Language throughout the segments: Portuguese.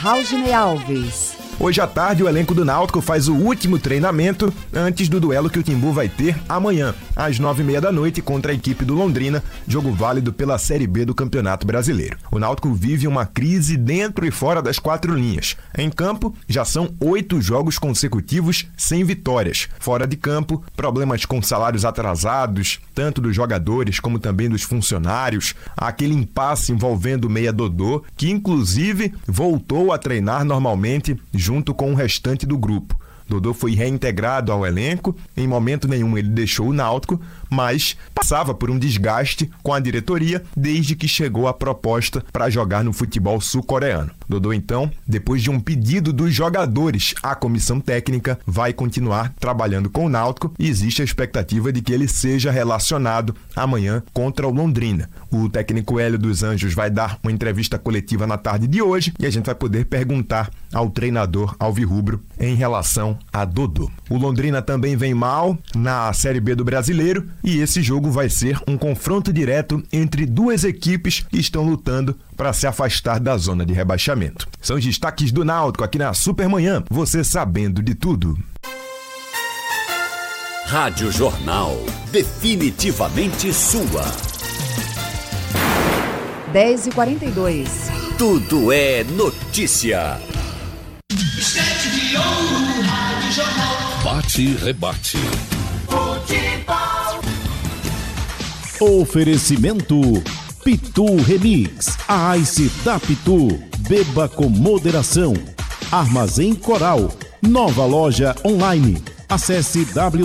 Raulney Alves. Hoje à tarde, o elenco do Náutico faz o último treinamento antes do duelo que o Timbu vai ter amanhã, às 9h30 da noite, contra a equipe do Londrina, jogo válido pela Série B do Campeonato Brasileiro. O Náutico vive uma crise dentro e fora das 4 linhas. Em campo, já são 8 jogos consecutivos sem vitórias. Fora de campo, problemas com salários atrasados, tanto dos jogadores como também dos funcionários. Aquele impasse envolvendo o meia Dodô, que inclusive voltou a treinar normalmente junto com o restante do grupo. Dodô foi reintegrado ao elenco, em momento nenhum ele deixou o Náutico, mas passava por um desgaste com a diretoria desde que chegou a proposta para jogar no futebol sul-coreano. Dodô, então, depois de um pedido dos jogadores à comissão técnica, vai continuar trabalhando com o Náutico e existe a expectativa de que ele seja relacionado amanhã contra o Londrina. O técnico Hélio dos Anjos vai dar uma entrevista coletiva na tarde de hoje e a gente vai poder perguntar ao treinador alvirrubro em relação a Dodô. O Londrina também vem mal na Série B do Brasileiro e esse jogo vai ser um confronto direto entre duas equipes que estão lutando para se afastar da zona de rebaixamento. São os destaques do Náutico aqui na Supermanhã, você sabendo de tudo. Rádio Jornal, definitivamente sua. 10h42. Tudo é notícia. Bate e rebate. Oferecimento Pitu Remix, a Ice da Pitu. Beba com moderação. Armazém Coral, nova loja online. Acesse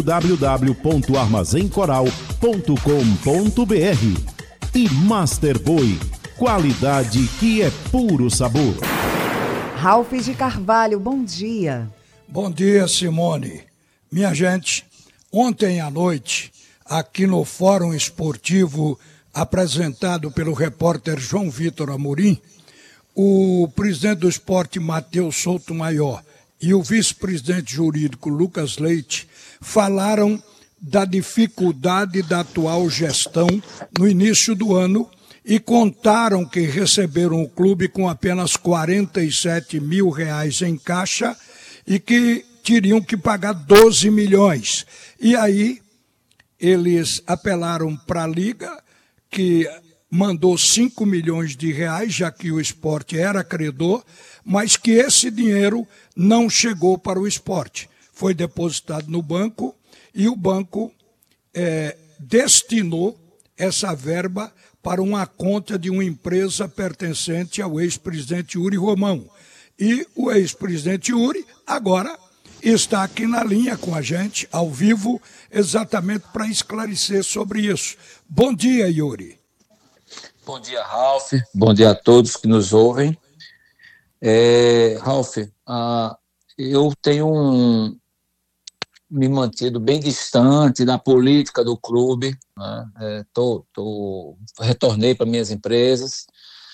www.armazencoral.com.br. E Master Boy, qualidade que é puro sabor. Ralph de Carvalho, bom dia. Bom dia, Simone. Minha gente, ontem à noite, aqui no Fórum Esportivo, apresentado pelo repórter João Vitor Amorim, o presidente do esporte, Matheus Souto Maior, e o vice-presidente jurídico, Lucas Leite, falaram da dificuldade da atual gestão no início do ano e contaram que receberam o clube com apenas R$47 mil em caixa e que teriam que pagar 12 milhões. E aí eles apelaram para a Liga, que mandou 5 milhões de reais, já que o esporte era credor, mas que esse dinheiro não chegou para o esporte. Foi depositado no banco e o banco destinou essa verba para uma conta de uma empresa pertencente ao ex-presidente Yuri Romão. E o ex-presidente Yuri agora está aqui na linha com a gente, ao vivo, exatamente para esclarecer sobre isso. Bom dia, Yuri. Bom dia, Ralph. Bom dia a todos que nos ouvem. Ralph, eu tenho me mantido bem distante da política do clube, né? Retornei para minhas empresas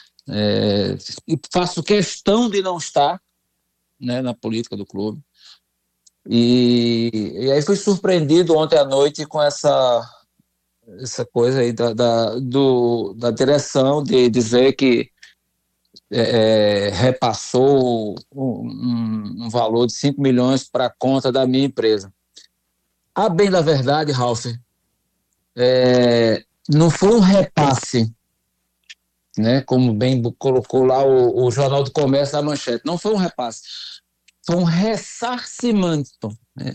e faço questão de não estar, né, na política do clube. E aí fui surpreendido ontem à noite com essa coisa aí da direção de dizer que repassou um valor de 5 milhões para a conta da minha empresa. A bem da verdade, Ralph, não foi um repasse, né, como bem colocou lá o Jornal do Comércio da manchete, não foi um repasse, foi um ressarcimento,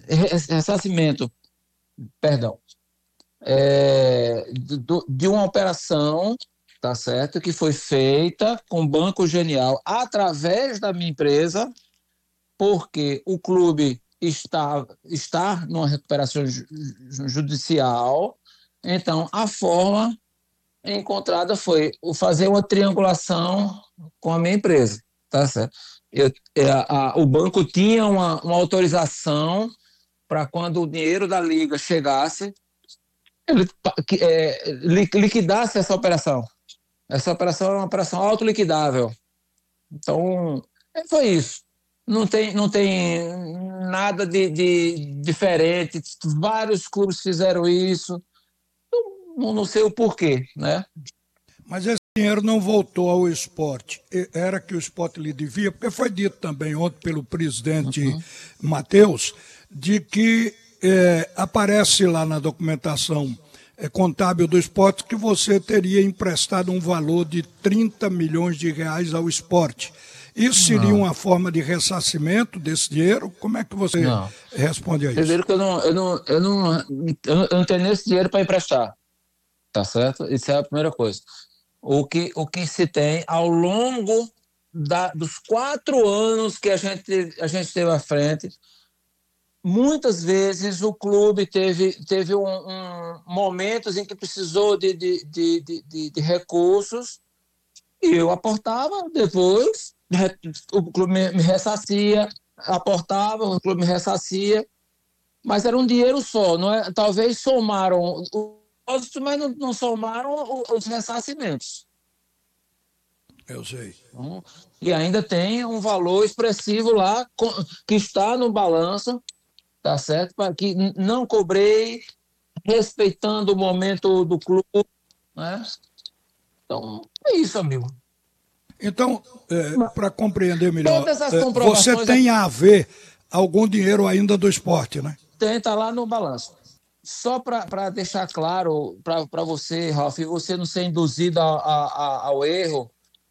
de uma operação, tá certo, que foi feita com o Banco Genial através da minha empresa, porque o clube está numa recuperação judicial. Então a forma encontrada foi fazer uma triangulação com a minha empresa, tá certo? O banco tinha uma autorização para quando o dinheiro da Liga chegasse, ele liquidasse essa operação. Essa operação é uma operação autoliquidável. Então, foi isso. Não tem nada de diferente. Vários clubes fizeram isso. Não sei o porquê, né? Mas dinheiro não voltou ao esporte. Era que o esporte lhe devia, porque foi dito também ontem pelo presidente Matheus, de que aparece lá na documentação contábil do esporte que você teria emprestado um valor de 30 milhões de reais ao esporte. Isso seria uma forma de ressarcimento desse dinheiro? Como é que você responde a isso? Primeiro que eu não tenho nem esse dinheiro para emprestar, tá certo? Isso é a primeira coisa. O que se tem ao longo dos 4 anos que a gente teve à frente, muitas vezes o clube teve momentos em que precisou de recursos e eu aportava, depois o clube me ressarcia, aportava, o clube me ressarcia, mas era um dinheiro só, não é? Talvez somaram os mas não somaram os ressarcimentos. Eu sei. E ainda tem um valor expressivo lá que está no balanço, tá certo? Para que não cobrei, respeitando o momento do clube, né? Então, é isso, amigo. Então, para compreender melhor, Todas as comprovações você tem a ver algum dinheiro ainda do esporte, né? Tem, tá lá no balanço. Só para deixar claro para você, Ralf, e você não ser induzido ao erro,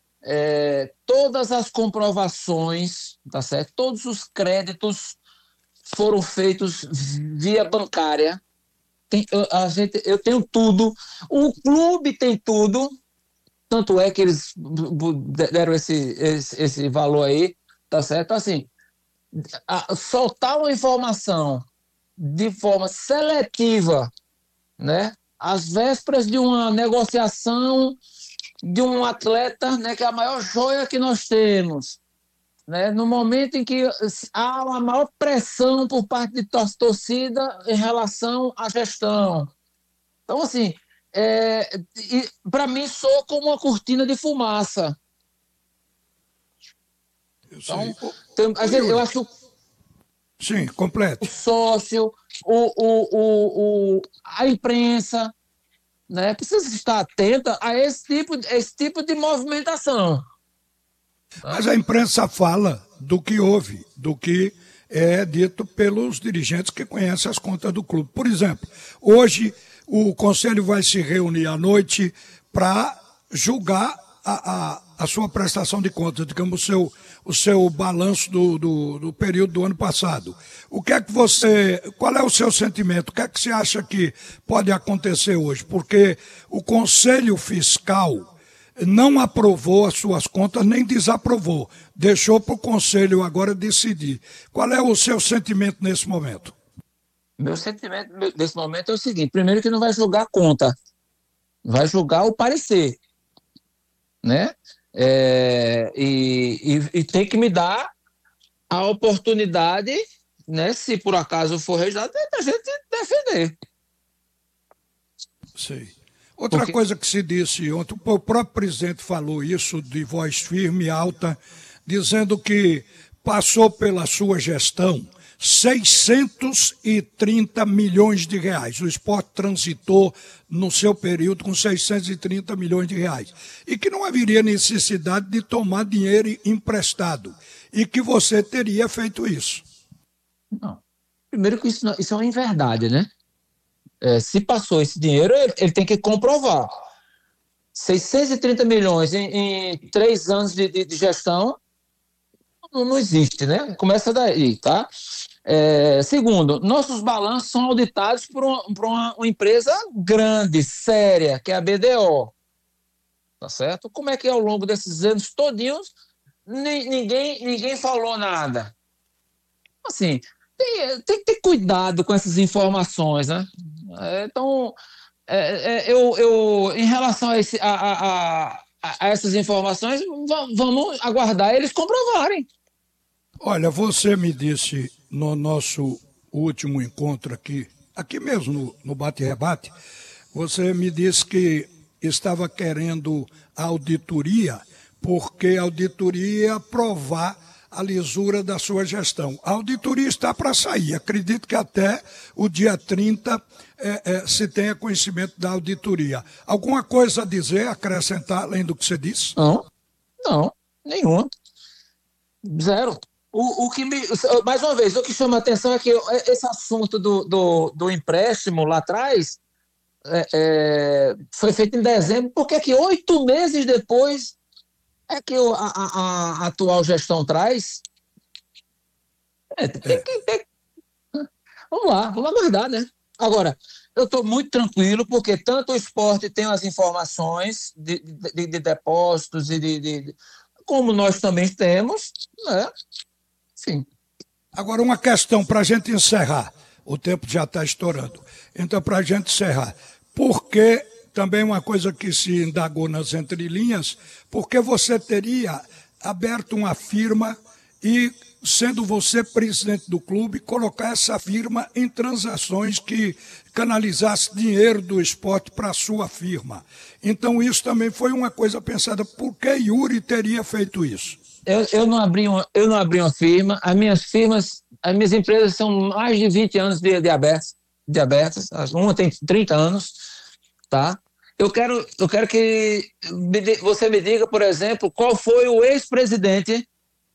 todas as comprovações, tá certo? Todos os créditos foram feitos via bancária. Eu tenho tudo, o clube tem tudo, tanto é que eles deram esse valor aí, tá certo? Assim, soltar uma informação de forma seletiva, né? Às vésperas de uma negociação de um atleta, né, que é a maior joia que nós temos, né? No momento em que há uma maior pressão por parte de torcida em relação à gestão. Então, assim, para mim soa como uma cortina de fumaça. Eu acho que sim, completo. O sócio, a imprensa, né, precisa estar atenta a esse tipo de movimentação. Mas a imprensa fala do que houve, do que é dito pelos dirigentes que conhecem as contas do clube. Por exemplo, hoje o Conselho vai se reunir à noite para julgar a sua prestação de contas, digamos, o seu balanço do período do ano passado. Qual é o seu sentimento? O que é que você acha que pode acontecer hoje? Porque o Conselho Fiscal não aprovou as suas contas, nem desaprovou. Deixou para o Conselho agora decidir. Qual é o seu sentimento nesse momento? Meu sentimento nesse momento é o seguinte: primeiro que não vai julgar a conta, vai julgar o parecer, né? E tem que me dar a oportunidade, né, se por acaso for rejeitado, da gente defender. Sei. Outra coisa que se disse ontem, o próprio presidente falou isso de voz firme e alta, dizendo que passou pela sua gestão 630 milhões de reais. O esporte transitou no seu período com 630 milhões de reais. E que não haveria necessidade de tomar dinheiro emprestado. E que você teria feito isso. Não. Primeiro que isso é uma inverdade, né? Se passou esse dinheiro, ele tem que comprovar. 630 milhões em 3 anos de gestão não existe, né? Começa daí, tá? Segundo, nossos balanços são auditados por uma empresa grande, séria, que é a BDO. Tá certo? Como é que ao longo desses anos todinhos ninguém falou nada? Assim, tem que ter cuidado com essas informações, né? Então, eu em relação a essas informações, vamos aguardar eles comprovarem. Olha, você me disse no nosso último encontro aqui mesmo no Bate-Rebate, você me disse que estava querendo a auditoria, porque a auditoria ia provar a lisura da sua gestão. A auditoria está para sair. Acredito que até o dia 30 se tenha conhecimento da auditoria. Alguma coisa a dizer, acrescentar, além do que você disse? Não, nenhuma. Zero. Mais uma vez, o que chama a atenção é que esse assunto do empréstimo lá atrás foi feito em dezembro, porque que 8 meses depois é que a atual gestão traz. Vamos aguardar, né? Agora, eu estou muito tranquilo, porque tanto o esporte tem as informações de depósitos como nós também temos, né? Sim. Agora, uma questão para a gente encerrar. O tempo já está estourando. Então, para a gente encerrar, por que, também uma coisa que se indagou nas entrelinhas, por que você teria aberto uma firma e, sendo você presidente do clube, colocar essa firma em transações que canalizasse dinheiro do esporte para a sua firma? Então, isso também foi uma coisa pensada. Por que Yuri teria feito isso? Eu não abri uma firma. As minhas empresas são mais de 20 anos de abertas. Uma tem 30 anos, tá? Eu quero que você me diga, por exemplo, qual foi o ex-presidente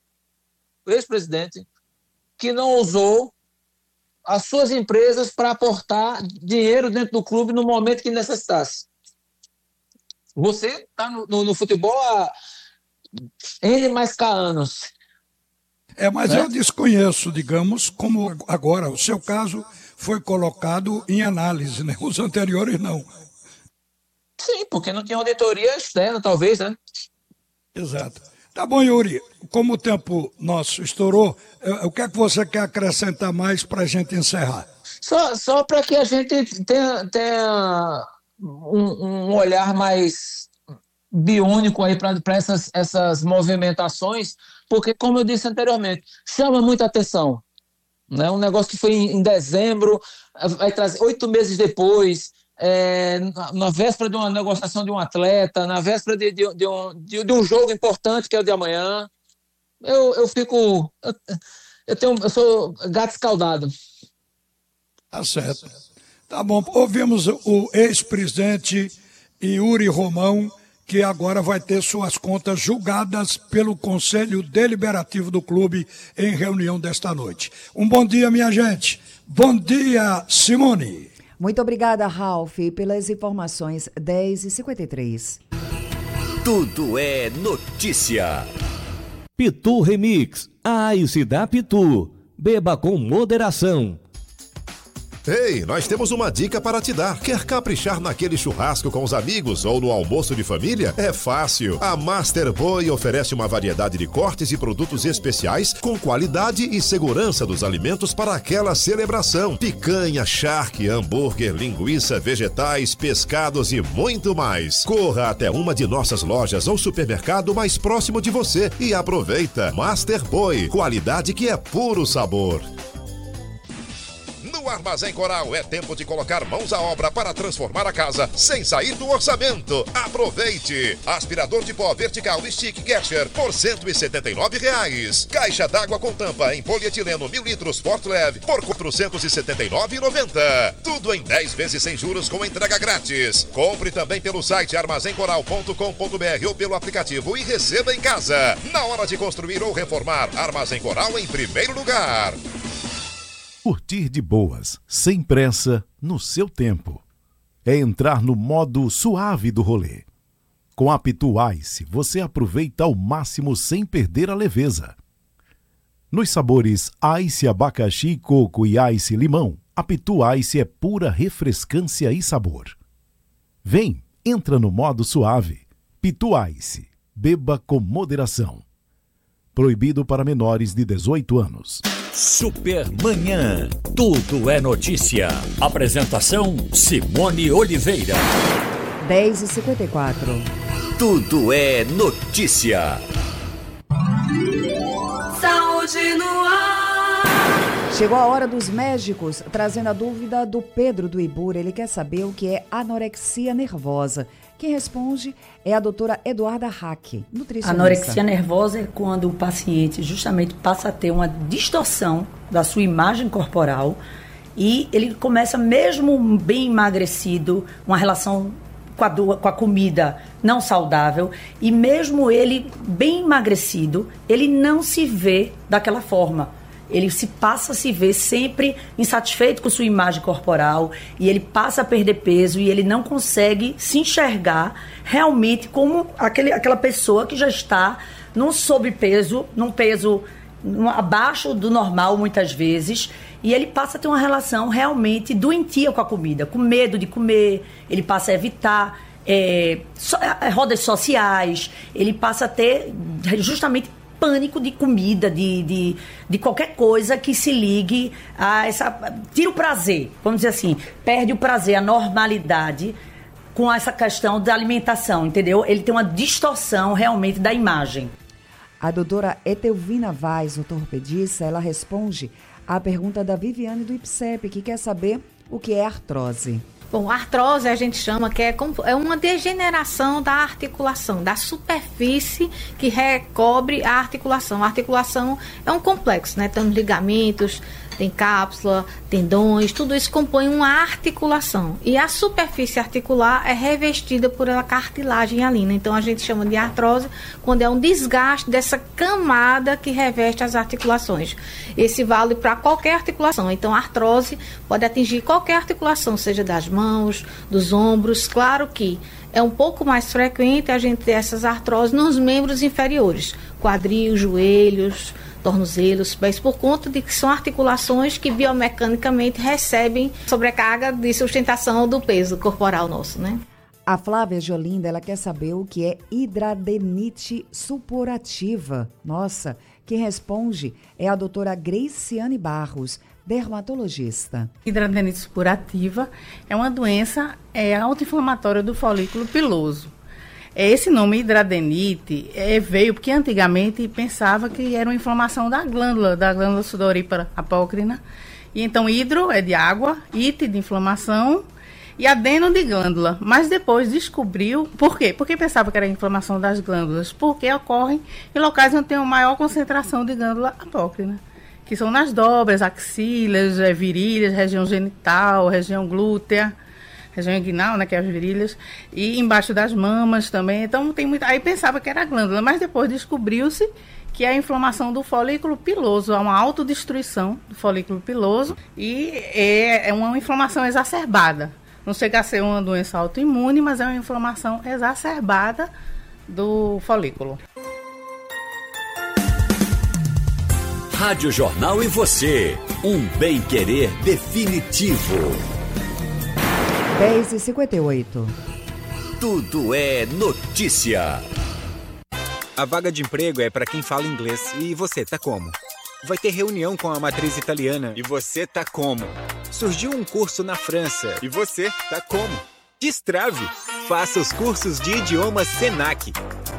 que não usou as suas empresas para aportar dinheiro dentro do clube no momento que necessitasse. Você está no futebol há N mais K anos. Mas eu desconheço, digamos, como agora o seu caso foi colocado em análise, né? Os anteriores não. Sim, porque não tinha auditoria externa, talvez, né? Exato. Tá bom, Yuri, como o tempo nosso estourou, o que é que você quer acrescentar mais para a gente encerrar? Só para que a gente tenha um olhar mais biônico aí para essas movimentações, porque, como eu disse anteriormente, chama muita atenção, né? Um negócio que foi em dezembro, vai trazer 8 meses depois, na véspera de uma negociação de um atleta, na véspera de um jogo importante que é o de amanhã. Eu sou gato escaldado. Tá certo. Tá bom, ouvimos o ex-presidente Yuri Romão, que agora vai ter suas contas julgadas pelo Conselho Deliberativo do clube em reunião desta noite. Um bom dia, minha gente. Bom dia, Simone. Muito obrigada, Ralf, pelas informações. 10h53. Tudo é notícia. Pitu Remix. A Ice da Pitu. Beba com moderação. Ei, nós temos uma dica para te dar. Quer caprichar naquele churrasco com os amigos ou no almoço de família? É fácil. A Master Boy oferece uma variedade de cortes e produtos especiais com qualidade e segurança dos alimentos para aquela celebração. Picanha, charque, hambúrguer, linguiça, vegetais, pescados e muito mais. Corra até uma de nossas lojas ou supermercado mais próximo de você e aproveita. Master Boy, qualidade que é puro sabor. No Armazém Coral é tempo de colocar mãos à obra para transformar a casa sem sair do orçamento. Aproveite! Aspirador de pó vertical Stick Gesher por R$ 179,00. Caixa d'água com tampa em polietileno 1000 litros Fortleve por R$ 479,90. Tudo em 10 vezes sem juros com entrega grátis. Compre também pelo site armazencoral.com.br ou pelo aplicativo e receba em casa. Na hora de construir ou reformar, Armazém Coral em primeiro lugar. Curtir de boas, sem pressa, no seu tempo. É entrar no modo suave do rolê. Com a Pitu Ice, você aproveita ao máximo sem perder a leveza. Nos sabores Ice abacaxi, coco e Ice limão, a Pitu Ice é pura refrescância e sabor. Vem, entra no modo suave. Pitu Ice, beba com moderação. Proibido para menores de 18 anos. Supermanhã. Tudo é notícia. Apresentação Simone Oliveira. 10h54. Tudo é notícia. Saúde no ar. Chegou a hora dos médicos, trazendo a dúvida do Pedro do Ibura. Ele quer saber o que é anorexia nervosa. Quem responde é a doutora Eduarda Hack, nutricionista. Anorexia nervosa é quando o paciente justamente passa a ter uma distorção da sua imagem corporal e ele começa, mesmo bem emagrecido, uma relação com a comida não saudável, e mesmo ele bem emagrecido, ele não se vê daquela forma. Ele passa a se ver sempre insatisfeito com sua imagem corporal, e ele passa a perder peso, e ele não consegue se enxergar realmente como aquela pessoa que já está num sobrepeso, num peso abaixo do normal muitas vezes, e ele passa a ter uma relação realmente doentia com a comida, com medo de comer, ele passa a evitar rodas sociais, ele passa a ter justamente pânico de comida, de qualquer coisa que se ligue a tira o prazer, vamos dizer assim, perde o prazer, a normalidade com essa questão da alimentação, entendeu? Ele tem uma distorção realmente da imagem. A doutora Etelvina Vaz, ortopedista, ela responde à pergunta da Viviane do IPSEP, que quer saber o que é artrose. Bom, artrose a gente chama que é uma degeneração da articulação, da superfície que recobre a articulação. A articulação é um complexo, né? Tem ligamentos, tem cápsula, tendões, tudo isso compõe uma articulação. E a superfície articular é revestida por uma cartilagem hialina. Então a gente chama de artrose quando é um desgaste dessa camada que reveste as articulações. Esse vale para qualquer articulação. Então a artrose pode atingir qualquer articulação, seja das mãos, dos ombros. Claro que é um pouco mais frequente a gente ter essas artroses nos membros inferiores, quadril, joelhos, tornozelos, pés, por conta de que são articulações que biomecanicamente recebem sobrecarga de sustentação do peso corporal nosso, né? A Flávia de Olinda, ela quer saber o que é hidradenite supurativa. Nossa, quem responde é a doutora Graciane Barros, dermatologista. Hidradenite supurativa é uma doença autoinflamatória do folículo piloso. Esse nome hidradenite veio porque antigamente pensava que era uma inflamação da glândula sudorípara apócrina. E então hidro é de água, ite de inflamação e adeno de glândula. Mas depois descobriu, por quê? Porque pensava que era inflamação das glândulas, porque ocorre em locais onde tem uma maior concentração de glândula apócrina, que são nas dobras, axilas, virilhas, região genital, região glútea, região inguinal, né, que é as virilhas, e embaixo das mamas também. Então tem muito. Aí pensava que era a glândula, mas depois descobriu-se que é a inflamação do folículo piloso, há uma autodestruição do folículo piloso e é uma inflamação exacerbada. Não chega a ser uma doença autoimune, mas é uma inflamação exacerbada do folículo. Rádio Jornal e você, um bem-querer definitivo. 10h58. Tudo é notícia. A vaga de emprego é para quem fala inglês. E você, tá como? Vai ter reunião com a matriz italiana. E você, tá como? Surgiu um curso na França. E você, tá como? Destrave! Faça os cursos de idiomas Senac.